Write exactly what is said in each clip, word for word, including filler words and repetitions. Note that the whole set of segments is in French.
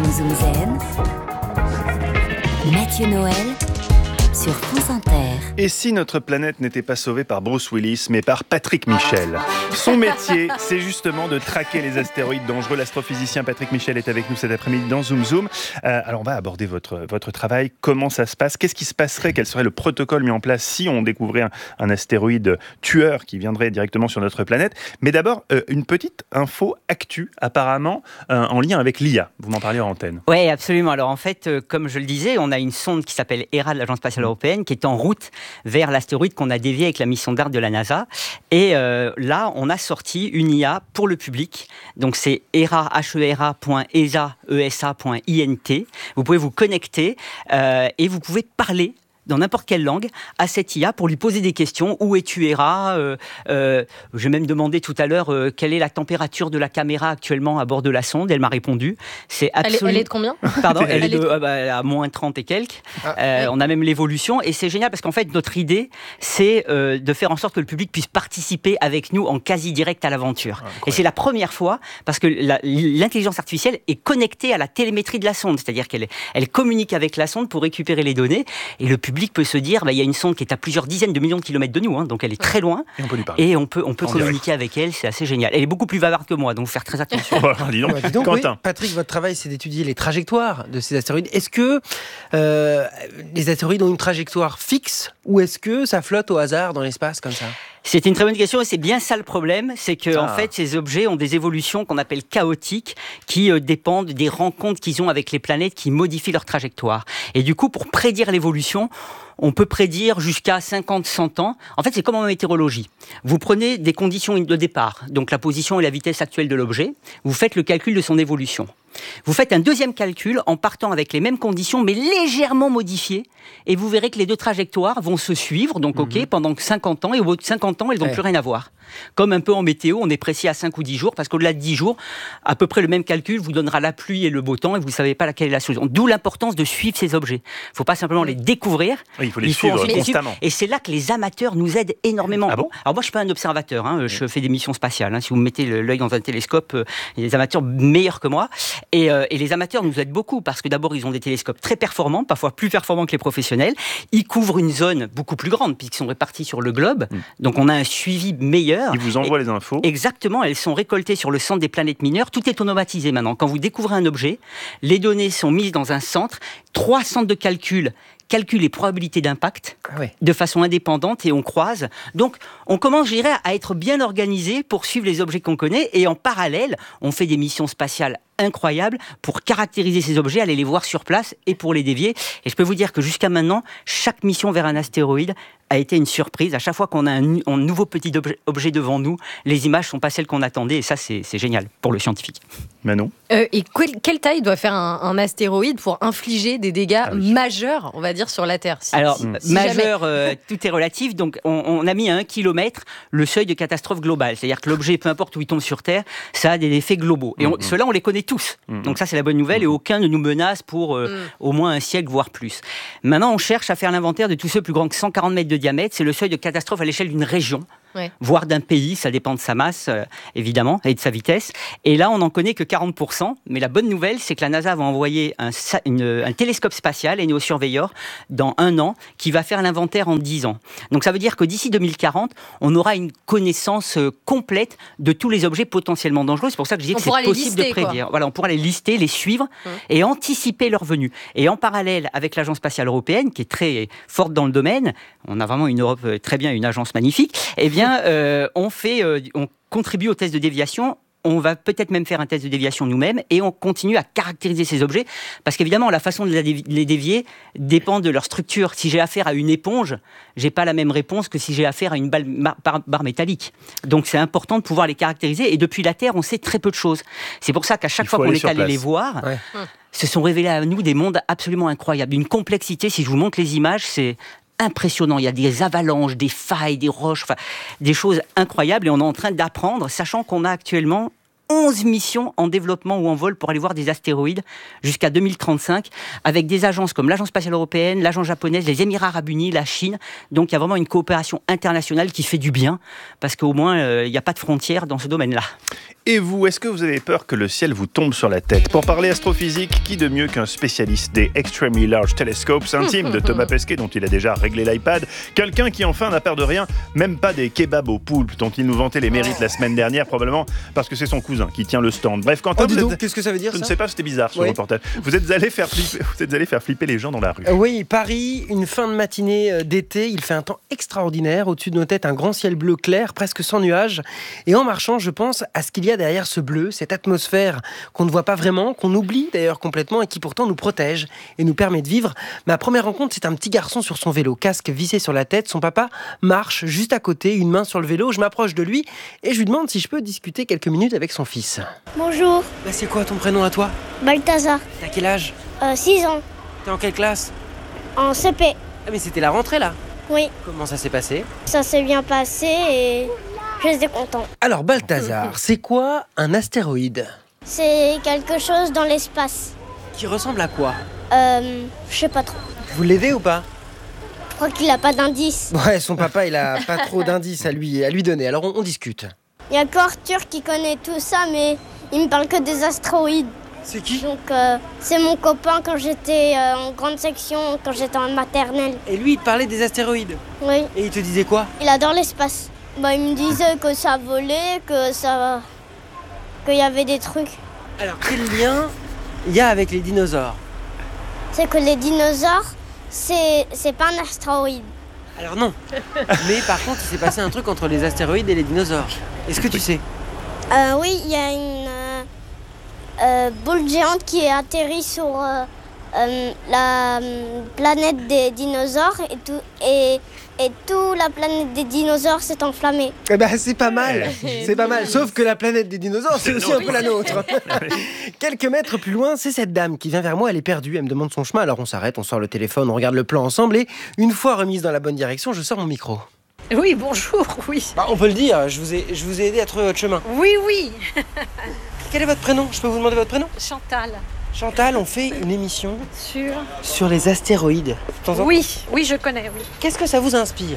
Zoom Zoom Zen, Mathieu Noël sur France Inter. Et si notre planète n'était pas sauvée par Bruce Willis, mais par Patrick Michel? Son métier, c'est justement de traquer les astéroïdes dangereux. L'astrophysicien Patrick Michel est avec nous cet après-midi dans Zoom Zoom. Euh, alors on va aborder votre, votre travail. Comment ça se passe? Qu'est-ce qui se passerait? Quel serait le protocole mis en place si on découvrait un, un astéroïde tueur qui viendrait directement sur notre planète? Mais d'abord, euh, une petite info actu, apparemment, euh, en lien avec l'I A. Vous m'en parlez en antenne. Oui, absolument. Alors en fait, euh, comme je le disais, on a une sonde qui s'appelle E R A de l'Agence spatiale européenne qui est en route vers l'astéroïde qu'on a dévié avec la mission DART de la NASA. Et euh, là, on a sorti une I A pour le public. Donc c'est hera, H E R A point E S A, E S A point I N T. Vous pouvez vous connecter euh, et vous pouvez parler dans n'importe quelle langue, à cette I A pour lui poser des questions. Où es-tu, Hera euh, euh, J'ai même demandé tout à l'heure euh, quelle est la température de la caméra actuellement à bord de la sonde. Elle m'a répondu. C'est absolument... elle, est, elle est de combien? Pardon, elle, elle est de, euh, bah, à moins trente et quelques. Ah, euh, ouais. On a même l'évolution. Et c'est génial parce qu'en fait, notre idée, c'est euh, de faire en sorte que le public puisse participer avec nous en quasi-direct à l'aventure. Ah, et c'est la première fois parce que la, l'intelligence artificielle est connectée à la télémétrie de la sonde. C'est-à-dire qu'elle elle communique avec la sonde pour récupérer les données. Et le public Le public peut se dire, bah, il y a une sonde qui est à plusieurs dizaines de millions de kilomètres de nous, hein, donc elle est très loin, et on peut lui parler. Et on peut, on peut communiquer avec elle, c'est assez génial. Elle est beaucoup plus bavarde que moi, donc faire très attention. dis donc, bah, dis donc Quentin. Oui, Patrick, votre travail, c'est d'étudier les trajectoires de ces astéroïdes. Est-ce que euh, les astéroïdes ont une trajectoire fixe ou est-ce que ça flotte au hasard dans l'espace comme ça? C'est une très bonne question et c'est bien ça le problème, c'est que ah. en fait ces objets ont des évolutions qu'on appelle chaotiques, qui euh, dépendent des rencontres qu'ils ont avec les planètes qui modifient leur trajectoire. Et du coup, pour prédire l'évolution, on peut prédire jusqu'à cinquante à cent ans. En fait, c'est comme en météorologie. Vous prenez des conditions de départ, donc la position et la vitesse actuelle de l'objet, vous faites le calcul de son évolution. Vous faites un deuxième calcul en partant avec les mêmes conditions, mais légèrement modifiées, et vous verrez que les deux trajectoires vont se suivre, donc ok, mmh. pendant cinquante ans, et au bout de cinquante ans, elles n'ont ouais. plus rien à voir. Comme un peu en météo, on est précis à cinq ou dix jours, parce qu'au-delà de dix jours, à peu près le même calcul vous donnera la pluie et le beau temps, et vous ne savez pas laquelle est la solution. D'où l'importance de suivre ces objets. Il ne faut pas simplement les découvrir, oui, il faut les il faut suivre constamment. Les suivre. Et c'est là que les amateurs nous aident énormément. Ah bon? Alors moi, je ne suis pas un observateur, hein, je fais des missions spatiales. Hein. Si vous mettez l'œil dans un télescope, euh, il y a des amateurs meilleurs que moi. Et, euh, et les amateurs nous aident beaucoup, parce que d'abord, ils ont des télescopes très performants, parfois plus performants que les professionnels. Ils couvrent une zone beaucoup plus grande, puisqu'ils sont répartis sur le globe. Mmh. Donc on a un suivi meilleur. Ils vous envoient et, les infos. Exactement, elles sont récoltées sur le centre des planètes mineures. Tout est automatisé maintenant. Quand vous découvrez un objet, les données sont mises dans un centre, trois centres de calcul calcule les probabilités d'impact ah ouais. de façon indépendante et on croise. Donc, on commence, je dirais, à être bien organisé pour suivre les objets qu'on connaît et en parallèle, on fait des missions spatiales incroyables pour caractériser ces objets, aller les voir sur place et pour les dévier. Et je peux vous dire que jusqu'à maintenant, chaque mission vers un astéroïde a été une surprise. À chaque fois qu'on a un, un nouveau petit objet, objet devant nous, les images ne sont pas celles qu'on attendait et ça, c'est, c'est génial pour le scientifique. Manon euh, Et quelle, quelle taille doit faire un, un astéroïde pour infliger des dégâts ah oui. majeurs, on va dire, sur la Terre? si, Alors, si, mmh. si majeur, euh, tout est relatif. Donc, on, on a mis à un kilomètre le seuil de catastrophe globale. C'est-à-dire que l'objet, peu importe où il tombe sur Terre, ça a des effets globaux. Et on, mmh. ceux-là, on les connaît tous. Mmh. Donc ça, c'est la bonne nouvelle. Mmh. Et aucun ne nous menace pour euh, mmh. au moins un siècle, voire plus. Maintenant, on cherche à faire l'inventaire de tous ceux plus grands que cent quarante mètres de diamètre. C'est le seuil de catastrophe à l'échelle d'une région. Ouais. Voire d'un pays, ça dépend de sa masse, euh, évidemment, et de sa vitesse. Et là, on n'en connaît que quarante pour cent. Mais la bonne nouvelle, c'est que la NASA va envoyer un, une, un télescope spatial, Eneo Surveyor, dans un an, qui va faire l'inventaire en dix ans. Donc ça veut dire que d'ici deux mille quarante, on aura une connaissance euh, complète de tous les objets potentiellement dangereux. C'est pour ça que je dis que c'est possible lister, de prédire. Quoi. Voilà, on pourra les lister, les suivre mmh. et anticiper leur venue. Et en parallèle, avec l'Agence spatiale européenne, qui est très forte dans le domaine, on a vraiment une Europe très bien, une agence magnifique, eh bien, Euh, on, fait, euh, on contribue au test de déviation. On va peut-être même faire un test de déviation nous-mêmes et on continue à caractériser ces objets parce qu'évidemment, la façon de les dévier dépend de leur structure. Si j'ai affaire à une éponge, j'ai pas la même réponse que si j'ai affaire à une balle, barre, barre métallique. Donc, c'est important de pouvoir les caractériser et depuis la Terre, on sait très peu de choses. C'est pour ça qu'à chaque fois qu'on est allé les voir, ouais. se sont révélés à nous des mondes absolument incroyables. Une complexité, si je vous montre les images, c'est impressionnant, il y a des avalanches, des failles, des roches, enfin, des choses incroyables et on est en train d'apprendre, sachant qu'on a actuellement onze missions en développement ou en vol pour aller voir des astéroïdes jusqu'à deux mille trente-cinq, avec des agences comme l'Agence spatiale européenne, l'Agence japonaise, les Émirats arabes unis, la Chine. Donc il y a vraiment une coopération internationale qui fait du bien, parce qu'au moins il n'y a pas de frontières dans ce domaine-là. Et vous, est-ce que vous avez peur que le ciel vous tombe sur la tête? Pour parler astrophysique, qui de mieux qu'un spécialiste des Extremely Large Telescopes intimes de Thomas Pesquet, dont il a déjà réglé l'iPad, quelqu'un qui enfin n'a peur de rien, même pas des kebabs aux poulpes dont il nous vantait les mérites la semaine dernière, probablement parce que c'est son cousin qui tient le stand. Bref, Quentin, Oh, dis vous donc, êtes- qu'est-ce que ça veut dire je ne ça sais pas, c'était bizarre ce Oui. reportage. Vous êtes allé faire flipper, vous êtes allé faire flipper les gens dans la rue. Euh, Oui, Paris, une fin de matinée euh, d'été, il fait un temps extraordinaire, au-dessus de nos têtes un grand ciel bleu clair, presque sans nuages, et en marchant je pense à ce qu'il y a derrière ce bleu, cette atmosphère qu'on ne voit pas vraiment, qu'on oublie d'ailleurs complètement et qui pourtant nous protège et nous permet de vivre. Ma première rencontre, c'est un petit garçon sur son vélo, casque vissé sur la tête, son papa marche juste à côté, une main sur le vélo, je m'approche de lui et je lui demande si je peux discuter quelques minutes avec son fils. Bonjour, Bah, c'est quoi ton prénom à toi? Balthazar, T'as quel âge? euh, six ans, T'es en quelle classe? en C P. Ah mais c'était la rentrée là. Oui, Comment ça s'est passé? ça s'est bien passé et je suis content. Alors Balthazar, c'est quoi un astéroïde? C'est quelque chose dans l'espace. Qui ressemble à quoi? Euh, je sais pas trop. Vous l'aidez ou pas? Je crois qu'il a pas d'indice. Ouais, son papa il a pas trop d'indices à lui, à lui donner, alors on, on discute. Il y a que Arthur qui connaît tout ça, mais il me parle que des astéroïdes. C'est qui? Donc euh, c'est mon copain quand j'étais euh, en grande section, quand j'étais en maternelle. Et lui il te parlait des astéroïdes. Oui, Et il te disait quoi? il adore l'espace. Bah, il me disait que ça volait, que ça... qu'il y avait des trucs. Alors quel lien il y a avec les dinosaures? C'est que les dinosaures, c'est c'est pas un astéroïde. Alors non. Mais par contre il s'est passé un truc entre les astéroïdes et les dinosaures. Est-ce que tu sais? Euh, oui, il y a une euh, euh, boule géante qui est atterrie sur euh, euh, la euh, planète des dinosaures et tout et, et toute la planète des dinosaures s'est enflammée. Eh ben c'est pas mal, c'est pas mal. Sauf que la planète des dinosaures, c'est aussi un peu la nôtre. Quelques mètres plus loin, c'est cette dame qui vient vers moi, elle est perdue, elle me demande son chemin. Alors on s'arrête, on sort le téléphone, on regarde le plan ensemble et une fois remise dans la bonne direction, je sors mon micro. Oui, bonjour, oui. Bah, on peut le dire, je vous ai, je vous ai aidé à trouver votre chemin. Oui, oui. Quel est votre prénom? Je peux vous demander votre prénom? Chantal, Chantal, on fait une émission sur... sur les astéroïdes. De temps en temps. Oui, oui, je connais, oui. Qu'est-ce que ça vous inspire?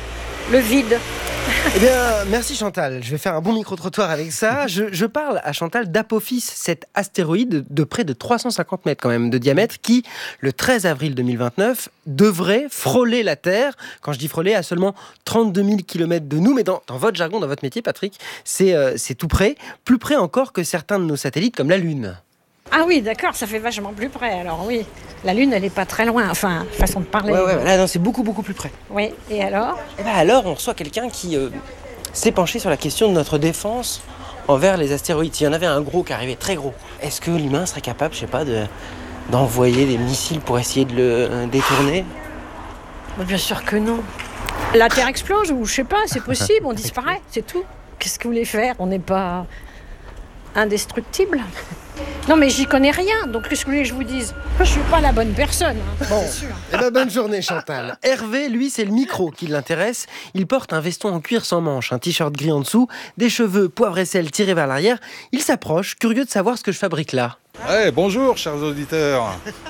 Le vide. Eh bien, merci Chantal. Je vais faire un bon micro-trottoir avec ça. Je, je parle à Chantal d'Apophis, cet astéroïde de près de trois cent cinquante mètres quand même de diamètre qui, le treize avril deux mille vingt-neuf, devrait frôler la Terre. Quand je dis frôler, à seulement trente-deux mille kilomètres de nous. Mais dans, dans votre jargon, dans votre métier, Patrick, c'est euh, c'est tout près. Plus près encore que certains de nos satellites comme la Lune. Ah oui, d'accord, ça fait vachement plus près. Alors oui, la Lune, elle est pas très loin. Enfin, façon de parler. Ouais, ouais, là, non, c'est beaucoup, beaucoup plus près. Oui, et alors? Et bien alors, on reçoit quelqu'un qui euh, s'est penché sur la question de notre défense envers les astéroïdes. S'il y en avait un gros qui arrivait, très gros, est-ce que l'humain serait capable, je sais pas, de, d'envoyer des missiles pour essayer de le euh, détourner? Bah, bien sûr que non. La Terre explose ou je sais pas, c'est possible, on disparaît, c'est tout. Qu'est-ce que vous voulez faire? On n'est pas indestructible. Non mais j'y connais rien, donc qu'est-ce que vous voulez que je vous dise? Je suis pas la bonne personne, hein, Bon. c'est sûr. Eh ben, bonne journée Chantal. Hervé, lui, c'est le micro qui l'intéresse. Il porte un veston en cuir sans manches, un t-shirt gris en dessous, des cheveux poivre et sel tirés vers l'arrière. Il s'approche, curieux de savoir ce que je fabrique là. Ouais, bonjour, chers auditeurs.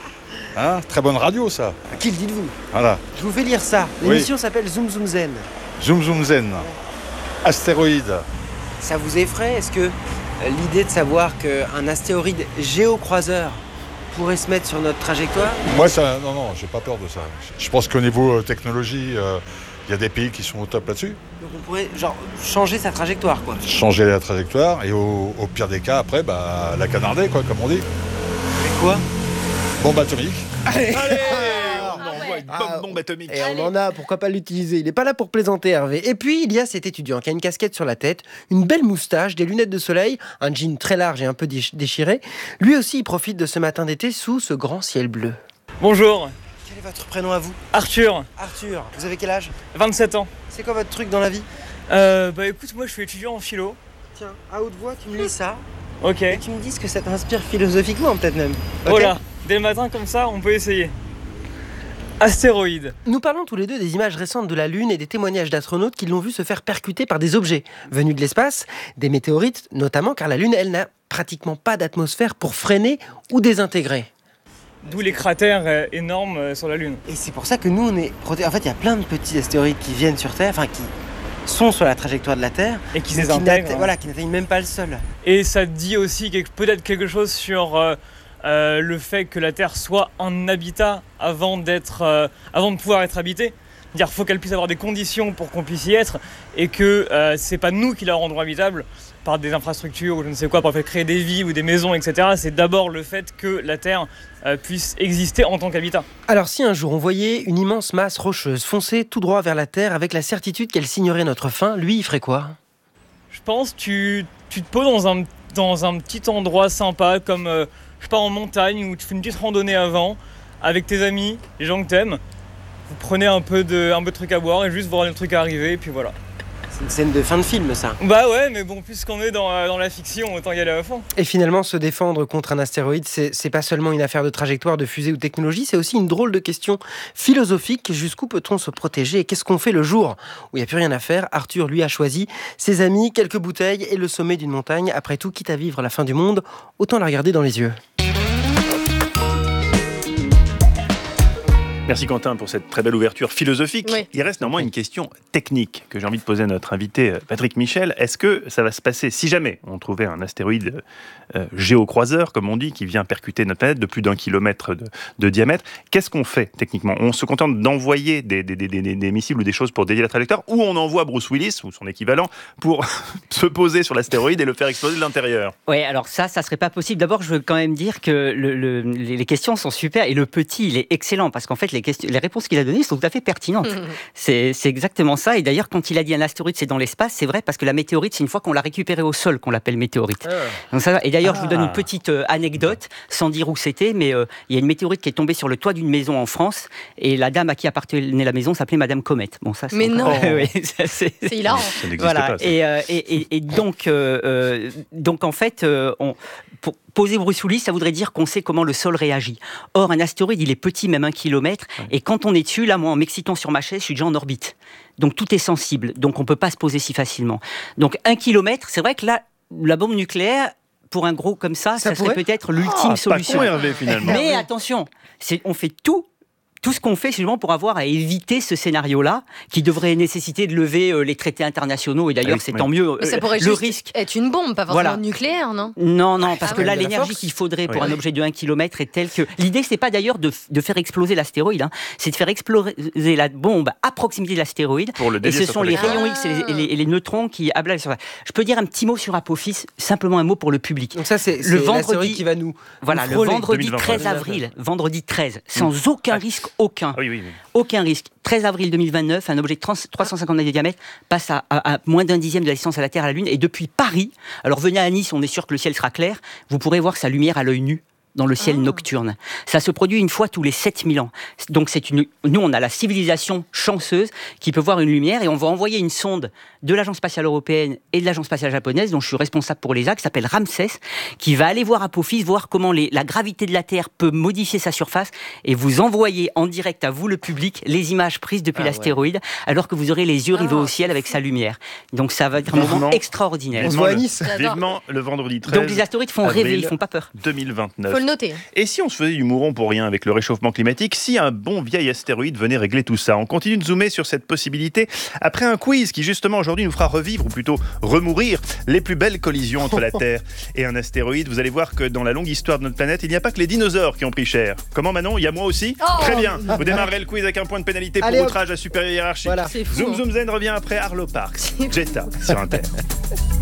Hein, très bonne radio, ça. Qui le dites-vous? Voilà. Je vous fais lire ça. L'émission s'appelle Zoom Zoom Zen. Zoom Zoom Zen. Astéroïde. Ça vous effraie? Est-ce que euh, l'idée de savoir qu'un astéroïde géocroiseur pourrait se mettre sur notre trajectoire? Moi, ça, non, non, j'ai pas peur de ça. Je pense qu'au niveau euh, technologie, il euh, y a des pays qui sont au top là-dessus. Donc on pourrait genre changer sa trajectoire, quoi. Changer la trajectoire et au, au pire des cas, après, bah, la canarder, quoi, comme on dit. Et quoi? Bombe atomique. Allez, on envoie une Ah, bombe, bombe atomique. Et on en a, pourquoi pas l'utiliser? Il n'est pas là pour plaisanter, Hervé. Et puis, il y a cet étudiant qui a une casquette sur la tête, une belle moustache, des lunettes de soleil, un jean très large et un peu déch- déchiré. Lui aussi, il profite de ce matin d'été sous ce grand ciel bleu. Bonjour, Quel est votre prénom à vous? Arthur, Arthur. Vous avez quel âge? vingt-sept ans. C'est quoi votre truc dans la vie? Euh, bah écoute, moi je suis étudiant en philo. Tiens, à haute voix, tu me lis ça. Ok. Et tu me dis ce que ça t'inspire philosophiquement, peut-être même. Ok. Oh là, dès le matin comme ça, on peut essayer. Astéroïde. Nous parlons tous les deux des images récentes de la Lune et des témoignages d'astronautes qui l'ont vu se faire percuter par des objets venus de l'espace, des météorites notamment, car la Lune, elle, n'a pratiquement pas d'atmosphère pour freiner ou désintégrer. D'où les cratères euh, énormes euh, sur la Lune. Et c'est pour ça que nous, on est protégés. En fait, il y a plein de petits astéroïdes qui viennent sur Terre, enfin qui sont sur la trajectoire de la Terre. Et qui mais désintègrent. n'atte- Voilà, qui n'atteignent même pas le sol. Et ça dit aussi quelque- peut-être quelque chose sur euh, euh, le fait que la Terre soit un habitat avant, d'être, euh, avant de pouvoir être habitée. C'est-à-dire qu'il faut qu'elle puisse avoir des conditions pour qu'on puisse y être et que euh, c'est pas nous qui la rendrons habitable par des infrastructures ou je ne sais quoi, pour faire créer des villes ou des maisons, et cetera. C'est d'abord le fait que la Terre euh, puisse exister en tant qu'habitat. Alors si un jour on voyait une immense masse rocheuse foncer tout droit vers la Terre avec la certitude qu'elle signerait notre fin, lui, il ferait quoi ? Je pense que tu, tu te poses dans un, dans un petit endroit sympa, comme euh, je sais pas, en montagne, où tu fais une petite randonnée avant, avec tes amis, les gens que t'aimes. Vous prenez un peu de, un peu de trucs à boire et juste voir le truc arriver, et puis voilà. C'est une scène de fin de film, ça. Bah ouais, mais bon, puisqu'on est dans, euh, dans la fiction, autant y aller à fond. Et finalement, se défendre contre un astéroïde, c'est, c'est pas seulement une affaire de trajectoire, de fusée ou de technologie, c'est aussi une drôle de question philosophique. Jusqu'où peut-on se protéger et qu'est-ce qu'on fait le jour où il n'y a plus rien à faire ? Arthur, lui, a choisi ses amis, quelques bouteilles et le sommet d'une montagne. Après tout, quitte à vivre la fin du monde, autant la regarder dans les yeux. Merci Quentin pour cette très belle ouverture philosophique. Oui. Il reste néanmoins une question technique que j'ai envie de poser à notre invité Patrick Michel. Est-ce que ça va se passer, si jamais on trouvait un astéroïde euh, géocroiseur, comme on dit, qui vient percuter notre planète de plus d'un kilomètre de, de diamètre, qu'est-ce qu'on fait techniquement ? On se contente d'envoyer des, des, des, des, des missiles ou des choses pour dévier la trajectoire, ou on envoie Bruce Willis, ou son équivalent, pour se poser sur l'astéroïde et le faire exploser de l'intérieur ? Oui, alors ça, ça serait pas possible. D'abord, je veux quand même dire que le, le, les questions sont super et le petit, il est excellent parce qu'en fait, les, questions, les réponses qu'il a données sont tout à fait pertinentes. Mmh. C'est, c'est exactement ça. Et d'ailleurs, quand il a dit un astéroïde, c'est dans l'espace, c'est vrai parce que la météorite, c'est une fois qu'on l'a récupérée au sol qu'on l'appelle météorite. Ah. Donc ça, et d'ailleurs, ah. je vous donne une petite euh, anecdote, sans dire où c'était, mais euh, il y a une météorite qui est tombée sur le toit d'une maison en France et la dame à qui appartenait la maison s'appelait Madame Comète. Bon, ça, c'est mais non, oui, ça, c'est... c'est hilarant. Ça n'existe voilà. pas. Ça. Et, euh, et, et, et donc, euh, euh, donc, en fait, euh, on, pour poser Bruce Willis, ça voudrait dire qu'on sait comment le sol réagit. Or, un astéroïde, il est petit, même un kilomètre, ouais. Et quand on est dessus, là, moi, en m'excitant sur ma chaise, je suis déjà en orbite. Donc, tout est sensible. Donc, on ne peut pas se poser si facilement. Donc, un kilomètre, c'est vrai que là, la bombe nucléaire, pour un gros comme ça, ça, ça serait peut-être l'ultime ah, solution. Pas con, Hervé, finalement. Mais attention, c'est, on fait tout. Tout ce qu'on fait, c'est justement pour avoir à éviter ce scénario-là, qui devrait nécessiter de lever euh, les traités internationaux. Et d'ailleurs, oui, c'est oui. tant mieux. Mais ça pourrait le juste risque être une bombe, pas forcément voilà. nucléaire, non ? Non, non, parce ah, que oui, là, l'énergie qu'il faudrait pour oui. un objet de un kilomètre est telle que... L'idée, c'est pas d'ailleurs de, de faire exploser l'astéroïde, hein. C'est de faire exploser la bombe à proximité de l'astéroïde. Pour le et ce sont les rayons X et les, et, les, et les neutrons qui ablagent sur ça. Je peux dire un petit mot sur Apophis, simplement un mot pour le public. Donc ça, c'est, le c'est vendredi qui va nous Voilà, nous le vendredi treize avril, vendredi treize, sans mmh. aucun risque, aucun. Oui, oui, oui. Aucun risque. treize avril deux mille vingt-neuf, un objet de trois cent cinquante mètres de diamètre passe à, à, à moins d'un dixième de la distance à la Terre, à la Lune. Et depuis Paris, alors venez à Nice, on est sûr que le ciel sera clair, vous pourrez voir sa lumière à l'œil nu dans le ciel oh. nocturne. Ça se produit une fois tous les sept mille ans. Donc c'est une, nous, on a la civilisation chanceuse qui peut voir une lumière et on va envoyer une sonde de l'Agence spatiale européenne et de l'Agence spatiale japonaise, dont je suis responsable pour l'E S A, qui s'appelle Ramsès, qui va aller voir Apophis, voir comment les, la gravité de la Terre peut modifier sa surface et vous envoyer en direct à vous, le public, les images prises depuis ah, l'astéroïde, ouais. alors que vous aurez les yeux rivés ah, au ciel avec sa lumière. Donc ça va être un moment vivement, extraordinaire. On se voit à Nice. Vivement le vendredi treize. Donc les astéroïdes font rêver, ils font pas peur. deux mille vingt-neuf. Noter. Et si on se faisait du mouron pour rien avec le réchauffement climatique, si un bon vieil astéroïde venait régler tout ça? On continue de zoomer sur cette possibilité après un quiz qui justement aujourd'hui nous fera revivre, ou plutôt remourir, les plus belles collisions entre la Terre et un astéroïde. Vous allez voir que dans la longue histoire de notre planète, il n'y a pas que les dinosaures qui ont pris cher. Comment Manon? Il y a moi aussi? Oh Très bien. Vous démarrerez le quiz avec un point de pénalité pour Allez, outrage à supérieure hiérarchie. Voilà. Zoom Zoom Zen revient après Arlo Parks. Jetta sur Inter.